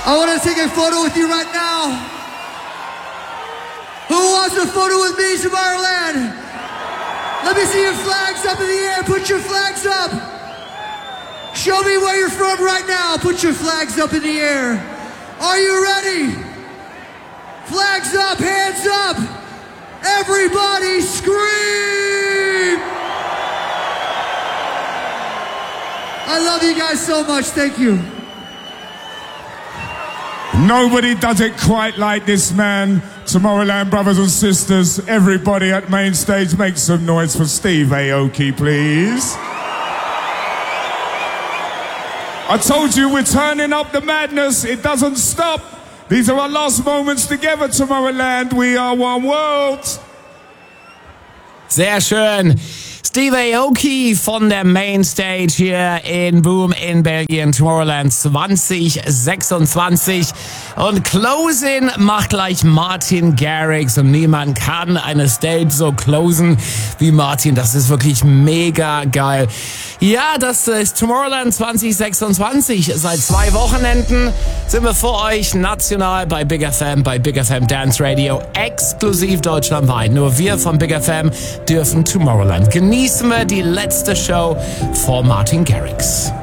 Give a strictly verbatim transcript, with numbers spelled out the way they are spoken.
I want to take a photo with you right now. Who wants a photo with me, Tomorrowland? Let me see your flags up in the air. Put your flags up. Show me where you're from right now. Put your flags up in the air. Are you ready? Flags up, hands up. Everybody scream. I love you guys so much. Thank you. Nobody does it quite like this man. Tomorrowland brothers and sisters, everybody at main stage, make some noise for Steve Aoki, please. I told you we're turning up the madness. It doesn't stop. These are our last moments together, Tomorrowland. We are one world. Sehr schön. Steve Aoki von der Mainstage hier in Boom in Belgien, Tomorrowland zwanzig sechsundzwanzig. Und Closing macht gleich Martin Garrix und niemand kann eine Stage so closen wie Martin. Das ist wirklich mega geil. Ja, das ist Tomorrowland zwanzig sechsundzwanzig. Seit zwei Wochenenden sind wir für euch national bei Big F M, bei Big F M Dance Radio, exklusiv deutschlandweit. Nur wir von Big F M dürfen Tomorrowland genießen. Wir die letzte Show vor Martin Garrix.